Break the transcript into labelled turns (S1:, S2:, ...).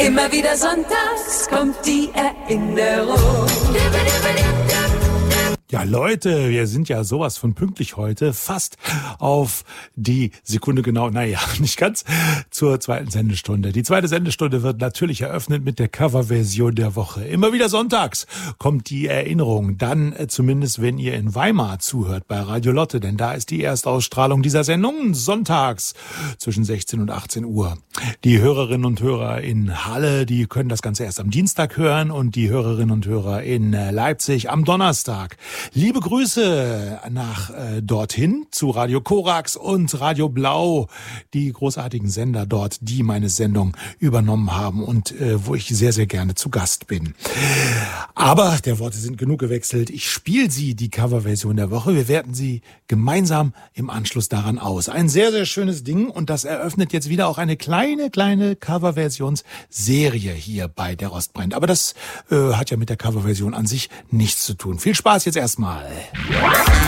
S1: Immer wieder sonntags kommt die Erinnerung.
S2: Ja, Leute, wir sind ja sowas von pünktlich heute, fast auf die Sekunde genau, nicht ganz, zur zweiten Sendestunde. Die zweite Sendestunde wird natürlich eröffnet mit der Coverversion der Woche. Immer wieder sonntags kommt die Erinnerung, dann zumindest, wenn ihr in Weimar zuhört bei Radio Lotte, denn da ist die Erstausstrahlung dieser Sendung sonntags zwischen 16 und 18 Uhr. Die Hörerinnen und Hörer in Halle, die können das Ganze erst am Dienstag hören und die Hörerinnen und Hörer in Leipzig am Donnerstag. Liebe Grüße nach dorthin zu Radio Korax und Radio Blau, die großartigen Sender dort, die meine Sendung übernommen haben und wo ich sehr, sehr gerne zu Gast bin. Aber der Worte sind genug gewechselt. Ich spiele sie, die Coverversion der Woche. Wir werten sie gemeinsam im Anschluss daran aus. Ein sehr, sehr schönes Ding und das eröffnet jetzt wieder auch eine kleine Coverversionsserie hier bei Der Rost brennt. Aber das hat ja mit der Coverversion an sich nichts zu tun. Viel Spaß jetzt erstmal.